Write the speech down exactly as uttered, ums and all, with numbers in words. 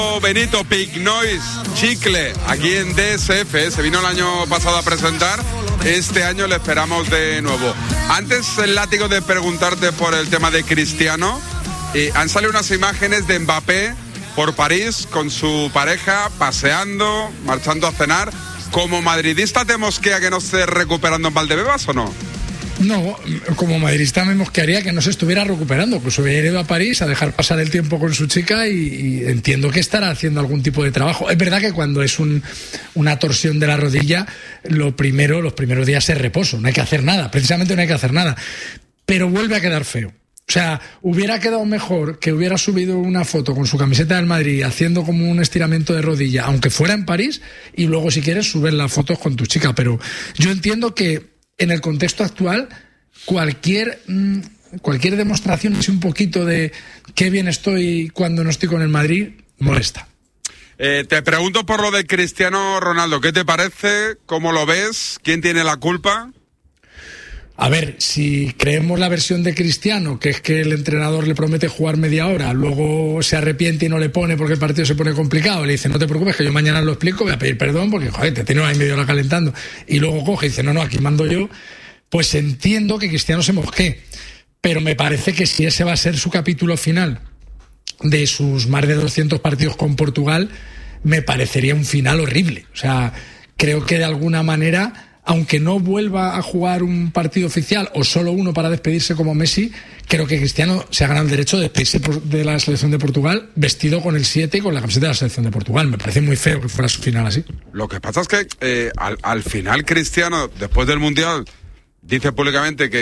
Benito Pig Noise Chicle, aquí en D S F, se vino el año pasado a presentar, este año le esperamos de nuevo. Antes, el látigo de preguntarte por el tema de Cristiano, eh, han salido unas imágenes de Mbappé por París con su pareja, paseando, marchando a cenar. ¿Como madridista te mosquea que no esté recuperando en Valdebebas o no? No, como madridista me mosquearía que no se estuviera recuperando, pues hubiera ido a París a dejar pasar el tiempo con su chica y, y entiendo que estará haciendo algún tipo de trabajo. Es verdad que cuando es un, una torsión de la rodilla, lo primero, los primeros días es reposo, no hay que hacer nada, precisamente no hay que hacer nada, pero vuelve a quedar feo. O sea, hubiera quedado mejor que hubiera subido una foto con su camiseta del Madrid haciendo como un estiramiento de rodilla, aunque fuera en París, y luego si quieres subir las fotos con tu chica. Pero yo entiendo que en el contexto actual cualquier, cualquier demostración así un poquito de qué bien estoy cuando no estoy con el Madrid molesta. Eh, te pregunto por lo de Cristiano Ronaldo, ¿qué te parece? ¿Cómo lo ves? ¿Quién tiene la culpa? A ver, si creemos la versión de Cristiano, que es que el entrenador le promete jugar media hora, luego se arrepiente y no le pone porque el partido se pone complicado, le dice, no te preocupes que yo mañana lo explico, voy a pedir perdón porque, joder, te tengo ahí media hora calentando, y luego coge y dice, no, no, aquí mando yo, pues entiendo que Cristiano se mosquee, pero me parece que si ese va a ser su capítulo final de sus más de doscientos partidos con Portugal, me parecería un final horrible. O sea, creo que de alguna manera, aunque no vuelva a jugar un partido oficial o solo uno para despedirse como Messi, creo que Cristiano se ha ganado el derecho de despedirse de la selección de Portugal vestido con el siete y con la camiseta de la selección de Portugal. Me parece muy feo que fuera su final así. Lo que pasa es que eh, al, al final Cristiano, después del Mundial, dice públicamente que